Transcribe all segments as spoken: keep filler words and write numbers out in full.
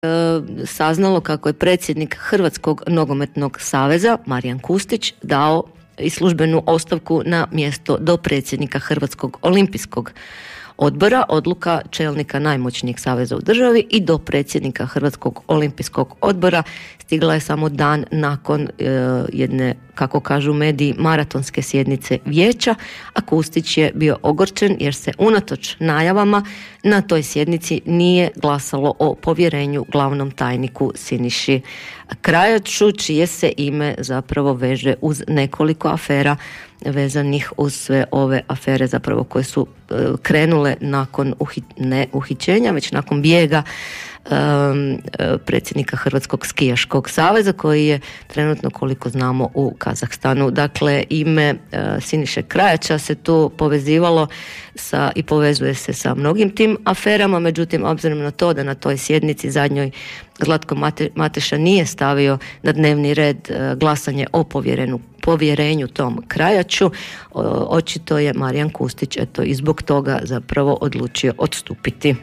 saznalo kako je predsjednik Hrvatskog nogometnog saveza Marijan Kustić dao i službenu ostavku na mjesto dopredsjednika Hrvatskog olimpijskog odbora. Odluka čelnika najmoćnijeg saveza u državi i dopredsjednika Hrvatskog olimpijskog odbora stigla je samo dan nakon e, jedne, kako kažu mediji, maratonske sjednice vijeća, a Kustić je bio ogorčen jer se unatoč najavama na toj sjednici nije glasalo o povjerenju glavnom tajniku Siniši Krajaču, čije se ime zapravo veže uz nekoliko afera vezanih uz sve ove afere zapravo koje su e, krenule nakon uhi, ne uhićenja, već nakon bijega um, predsjednika Hrvatskog skijaškog saveza koji je trenutno, koliko znamo, u Kazahstanu. Dakle, ime uh, Siniše Krajača se tu povezivalo sa i povezuje se sa mnogim tim aferama, međutim, obzirom na to da na toj sjednici zadnjoj Zlatko Mate, Mateša nije stavio na dnevni red uh, glasanje o povjerenu povjerenju tom Krajaču, očito je Marijan Kustić eto i zbog toga zapravo odlučio odstupiti.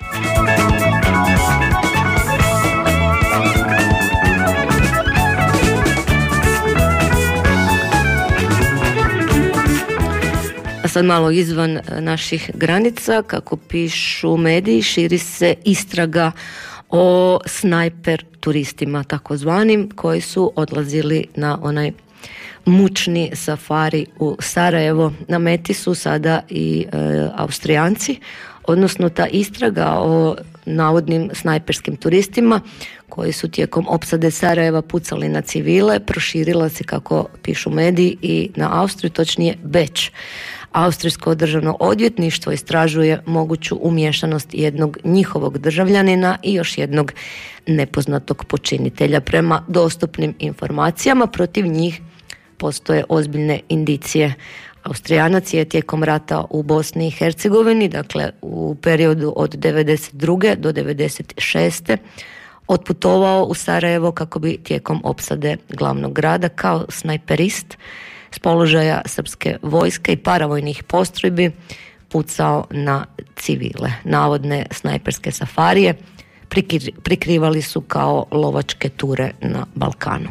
A sad malo izvan naših granica, kako pišu mediji, širi se istraga o snajper turistima takozvanim koji su odlazili na onaj mučni safari u Sarajevo. Na meti su sada i e, Austrijanci, odnosno ta istraga o navodnim snajperskim turistima koji su tijekom opsade Sarajeva pucali na civile, proširila se, kako pišu mediji, i na Austriju, točnije Beč. Austrijsko državno odvjetništvo istražuje moguću umiješanost jednog njihovog državljanina i još jednog nepoznatog počinitelja. Prema dostupnim informacijama protiv njih postoje ozbiljne indicije. Austrijanac je tijekom rata u Bosni i Hercegovini, dakle u periodu od devedeset druge do devedeset šeste otputovao u Sarajevo kako bi tijekom opsade glavnog grada kao snajperist s položaja srpske vojske i paravojnih postrojbi pucao na civile. Navodne snajperske safarije prikrivali su kao lovačke ture na Balkanu.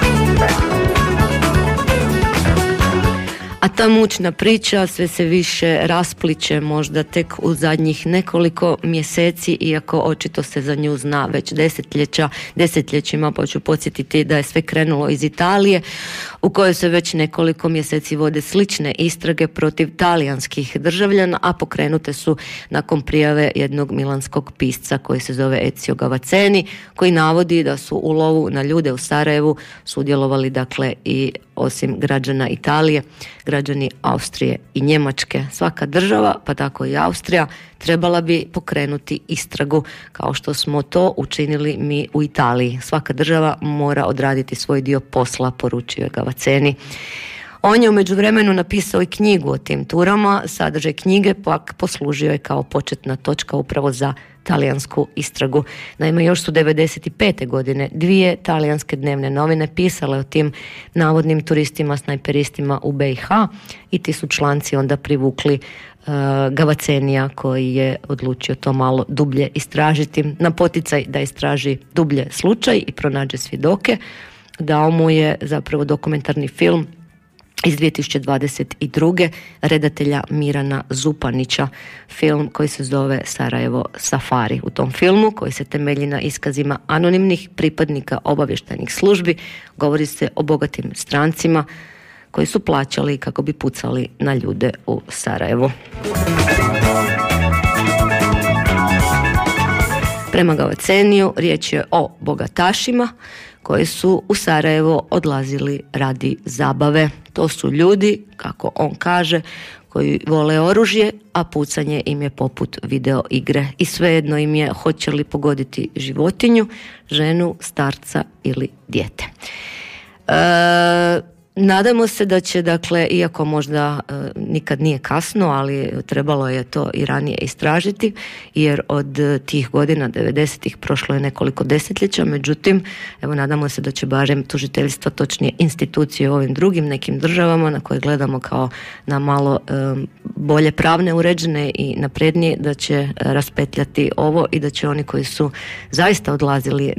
A ta mučna priča sve se više raspliće možda tek u zadnjih nekoliko mjeseci, iako očito se za nju zna već desetljeća, desetljećima, pa ću podsjetiti da je sve krenulo iz Italije, u kojoj se već nekoliko mjeseci vode slične istrage protiv talijanskih državljana, a pokrenute su nakon prijave jednog milanskog pisca koji se zove Ezio Gavaceni, koji navodi da su u lovu na ljude u Sarajevu sudjelovali, dakle, i osim građana Italije, građani Austrije i Njemačke. Svaka država, pa tako i Austrija, trebala bi pokrenuti istragu kao što smo to učinili mi u Italiji. Svaka država mora odraditi svoj dio posla, poručio je Gavaceni. On je u međuvremenu napisao i knjigu o tim turama. Sadržaj knjige pak poslužio je kao početna točka upravo za talijansku istragu. Naime, još su devedeset pete godine dvije talijanske dnevne novine pisale o tim navodnim turistima, snajperistima u be i ha, i ti su članci onda privukli uh, Gavacenija, koji je odlučio to malo dublje istražiti. Na poticaj da istraži dublje slučaj i pronađe svjedoke, dao mu je zapravo dokumentarni film iz dvije tisuće dvadeset druge redatelja Mirana Zupanića, film koji se zove Sarajevo Safari. U tom filmu, koji se temelji na iskazima anonimnih pripadnika obavještajnih službi, govori se o bogatim strancima koji su plaćali kako bi pucali na ljude u Sarajevu. Prema Gavaceniju riječ je o bogatašima koji su u Sarajevo odlazili radi zabave. To su ljudi, kako on kaže, koji vole oružje, a pucanje im je poput video igre. I svejedno im je hoće li pogoditi životinju, ženu, starca ili dijete. E, Nadamo se da će, dakle, iako možda e, nikad nije kasno, ali trebalo je to i ranije istražiti, jer od tih godina devedesetih prošlo je nekoliko desetljeća, međutim, evo, nadamo se da će barem tužiteljstva, točnije institucije u ovim drugim nekim državama na koje gledamo kao na malo e, bolje pravne uređene i naprednije, da će raspetljati ovo i da će oni koji su zaista odlazili